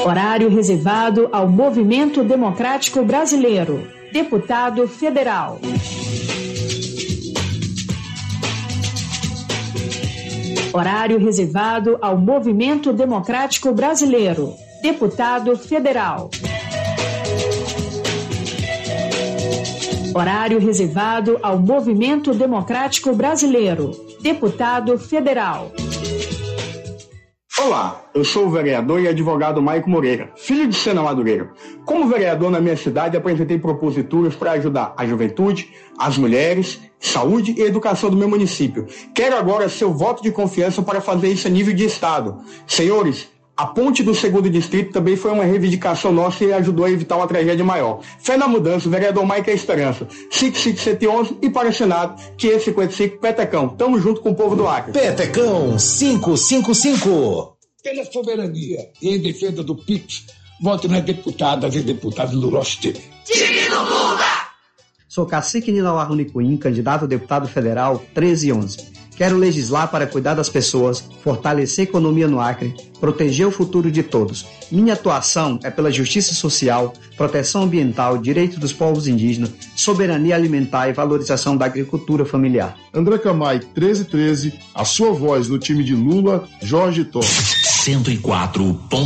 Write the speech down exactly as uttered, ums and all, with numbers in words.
Horário reservado ao Movimento Democrático Brasileiro. Deputado Federal. Horário reservado ao Movimento Democrático Brasileiro. Deputado Federal. Horário reservado ao Movimento Democrático Brasileiro. Deputado Federal. Olá, eu sou o vereador e advogado Maico Moreira, filho de Sena Madureira. Como vereador na minha cidade, apresentei proposituras para ajudar a juventude, as mulheres, saúde e educação do meu município. Quero agora seu voto de confiança para fazer isso a nível de estado. Senhores, a ponte do segundo distrito também foi uma reivindicação nossa e ajudou a evitar uma tragédia maior. Fé na mudança, o vereador Maico é a esperança. cinco cinco sete um e para o Senado, quinhentos e cinquenta e cinco, Petecão. Tamo junto com o povo do Acre. Petecão quinhentos e cinquenta e cinco. Pela soberania e em defesa do P I X, voto nas deputadas e deputados do nosso time. Time do Lula! Sou Cacique Nilau Nicuim, candidato a deputado federal treze e onze. Quero legislar para cuidar das pessoas, fortalecer a economia no Acre, proteger o futuro de todos. Minha atuação é pela justiça social, proteção ambiental, direitos dos povos indígenas, soberania alimentar e valorização da agricultura familiar. André Camay, treze treze, a sua voz no time de Lula, Jorge Torres. cento e quatro ponto